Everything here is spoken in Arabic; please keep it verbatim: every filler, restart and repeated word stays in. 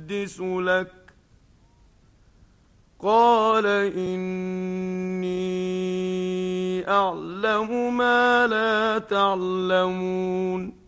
أقدس لك؟ قال إني أعلم ما لا تعلمون.